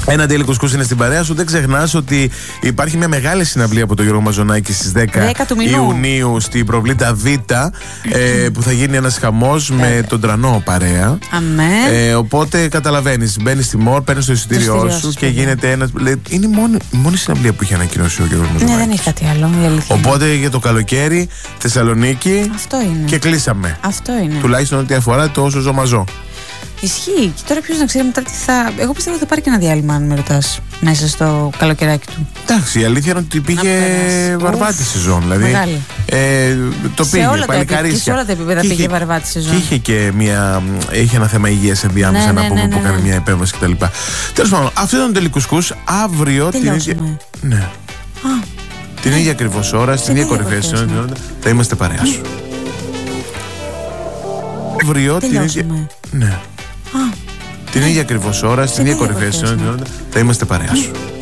Ένα τέλειο κουσκούς είναι στην παρέα σου. Δεν ξεχνάς ότι υπάρχει μια μεγάλη συναυλία από τον Γιώργο Μαζονάκη στις 10 Ιουνίου στην Προβλήτα Β, που θα γίνει ένας χαμός με τον Τρανό παρέα. Οπότε καταλαβαίνεις, μπαίνεις στη ΜΟΡ, παίρνεις το εισιτήριό σου και γίνεται ένας. Είναι η μόνη συναυλία που είχε ανακοινώσει ο Γιώργος Μαζονάκης. Ναι, δεν έχει κάτι άλλο. Οπότε για το καλοκαίρι Θεσσαλονίκη. Αυτό είναι. Και κλείσαμε. Αυτό είναι. Τουλάχιστον ό,τι αφορά το όσο ζωμαζό. Ισχύει. Και τώρα ποιος να ξέρει μετά τι θα. Εγώ πιστεύω ότι θα πάρει και ένα διάλειμμα, αν με ρωτάς, μέσα στο καλοκαιράκι του. Εντάξει, η αλήθεια είναι ότι πήγε βαρβάτη σεζόν. Δηλαδή, το πήγε. Και σε όλα τα επίπεδα πήγε βαρβάτη σεζόν. Και είχε και είχε ένα θέμα υγείας ενδιάμεσα να πούμε που έκανε μια επέμβαση κτλ. Τέλος πάντων, αυτό ήταν το τελικουσκούς. Αύριο την ίδια. Ναι. Την ίδια ακριβώς ώρα, στην ίδια κορυφαία σεζόν θα είμαστε παρέα σου. Αύριο την ίδια. Ναι. Την ίδια ακριβώς ώρα, στην ίδια κορυφαία σεζόν θα είμαστε παρέα σου.